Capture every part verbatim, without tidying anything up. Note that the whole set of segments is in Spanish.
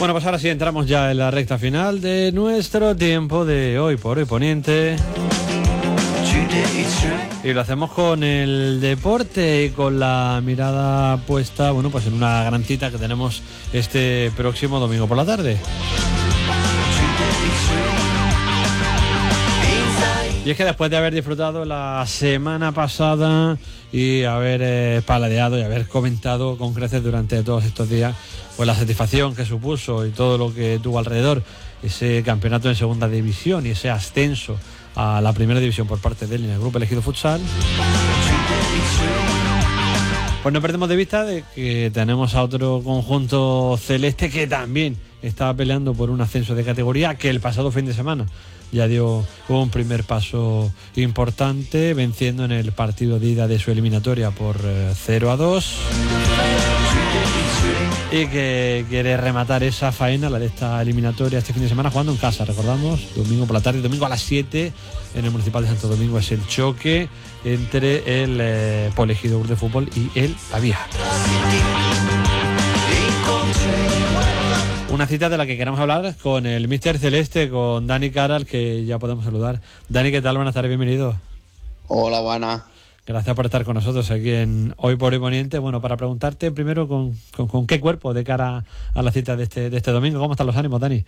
Bueno, pues ahora sí entramos ya en la recta final de nuestro tiempo de Hoy por Hoy Poniente. Y lo hacemos con el deporte y con la mirada puesta, bueno, pues en una gran cita que tenemos este próximo domingo por la tarde. Y es que después de haber disfrutado la semana pasada y haber eh, paladeado y haber comentado con creces durante todos estos días, pues la satisfacción que supuso y todo lo que tuvo alrededor ese campeonato en segunda división y ese ascenso a la primera división por parte del Grupo Elegido Futsal, pues no perdemos de vista de que tenemos a otro conjunto celeste que también estaba peleando por un ascenso de categoría, que el pasado fin de semana ya dio un primer paso importante, venciendo en el partido de ida de su eliminatoria por eh, cero a dos, y que quiere rematar esa faena, la de esta eliminatoria, este fin de semana jugando en casa. Recordamos, domingo por la tarde, domingo a las siete en el Municipal de Santo Domingo es el choque entre el eh, Polejidor de Fútbol y el Pavía. Una cita de la que queremos hablar con el míster Celeste, con Dani Caral, que ya podemos saludar. Dani, ¿qué tal? Buenas tardes, bienvenido. Hola, buenas. Gracias por estar con nosotros aquí en Hoy por Hoy Poniente. Bueno, para preguntarte primero con, con, con qué cuerpo de cara a la cita de este, de este domingo. ¿Cómo están los ánimos, Dani?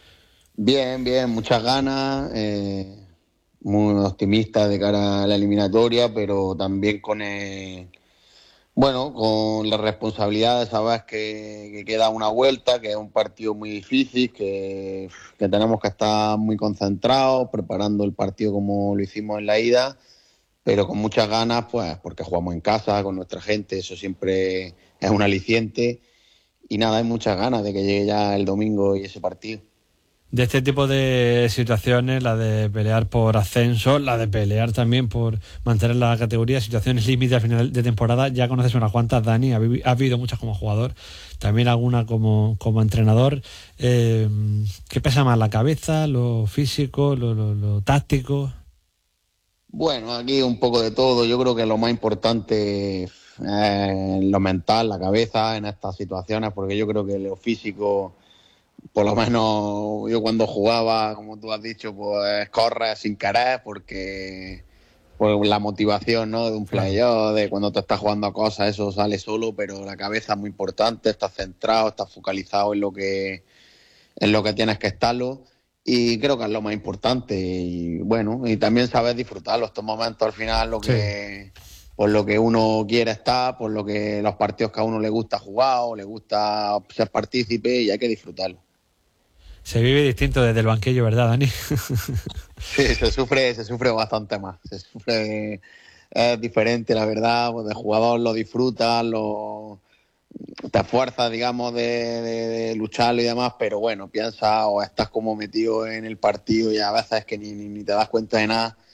Bien, bien, muchas ganas, eh, muy optimista de cara a la eliminatoria, pero también con el, bueno, con la responsabilidad de saber que, que queda una vuelta, que es un partido muy difícil, que, que tenemos que estar muy concentrados, preparando el partido como lo hicimos en la ida, pero con muchas ganas, pues porque jugamos en casa, con nuestra gente, eso siempre es un aliciente, y nada, hay muchas ganas de que llegue ya el domingo y ese partido. De este tipo de situaciones, la de pelear por ascenso, la de pelear también por mantener la categoría, situaciones límite al final de temporada, ya conoces unas cuantas, Dani, ha habido muchas como jugador, también alguna como, como entrenador. Eh, ¿Qué pesa más, la cabeza, lo físico, lo, lo, lo táctico? Bueno, aquí un poco de todo. Yo creo que lo más importante es lo mental, la cabeza en estas situaciones, porque yo creo que lo físico, por lo menos yo cuando jugaba, como tú has dicho, pues corres sin querer, porque pues la motivación, ¿no?, de un playoff, de cuando te estás jugando a cosas, eso sale solo, pero la cabeza es muy importante, estás centrado, estás focalizado en lo que, en lo que tienes que estarlo. Y creo que es lo más importante, y bueno, y también saber disfrutarlo, estos momentos al final, lo que sí, por lo que uno quiere estar, por lo que los partidos que a uno le gusta jugar o le gusta ser partícipe, y hay que disfrutarlo. Se vive distinto desde el banquillo, ¿verdad, Dani? Sí, se sufre, se sufre bastante más, se sufre, es diferente, la verdad, pues de jugador lo disfrutas, lo te esfuerzas, digamos, de, de, de lucharlo y demás, pero bueno, piensas o estás como metido en el partido y a veces es que ni, ni, ni te das cuenta de nada,